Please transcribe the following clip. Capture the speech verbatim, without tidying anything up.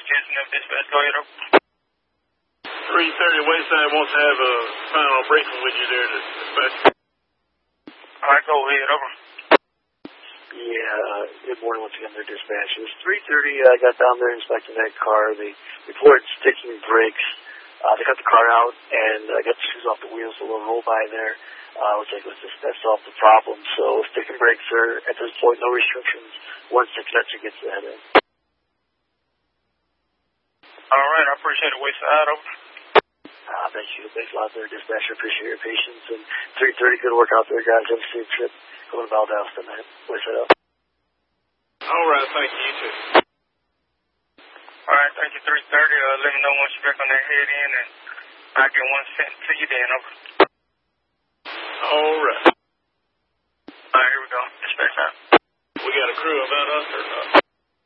Jason of Dispatch. Go ahead, over. three thirty Wayside wants to have a final briefing with you there to dispatch. All right, go ahead, over. Yeah, uh, good morning once again, their dispatch. It was three thirty, I got down there inspecting that car. They reported sticking brakes. Uh, they got the car out, and I got the shoes off the wheels, a little roll by there. Uh, looks like it was just, that solved the problem. So sticking brakes are, at this point, no restrictions once the connection gets to that end. All right, I appreciate it, Wayside, over. Uh, thank you. Thanks a lot there, dispatcher. Appreciate your patience. And three thirty, good work out there, guys. Have a safe trip going to Valdosta tonight. Wayside out. All right, thank you, you too. All right, thank you, three thirty. Uh, let me know once you're back on that head in, and I'll get one sent to you then, over. All right. All right, here we go. Dispatch time. We got a crew about us or not?